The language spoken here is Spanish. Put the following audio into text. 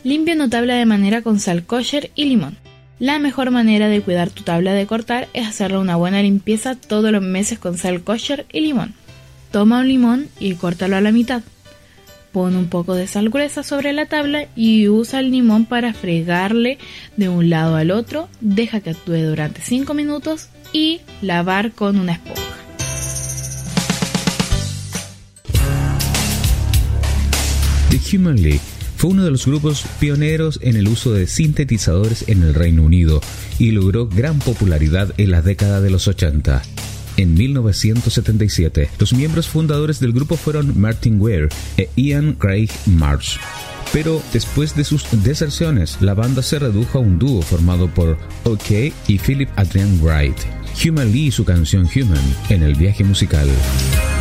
Limpia una tabla de madera con sal kosher y limón. La mejor manera de cuidar tu tabla de cortar es hacerle una buena limpieza todos los meses con sal kosher y limón. Toma un limón y córtalo a la mitad. Pon un poco de sal gruesa sobre la tabla y usa el limón para fregarle de un lado al otro. Deja que actúe durante 5 minutos y lavar con una esponja. The Human League fue uno de los grupos pioneros en el uso de sintetizadores en el Reino Unido y logró gran popularidad en la década de los 80. En 1977, los miembros fundadores del grupo fueron Martin Ware e Ian Craig Marsh. Pero después de sus deserciones, la banda se redujo a un dúo formado por OK y Philip Adrian Wright. Human League y su canción Human en el viaje musical.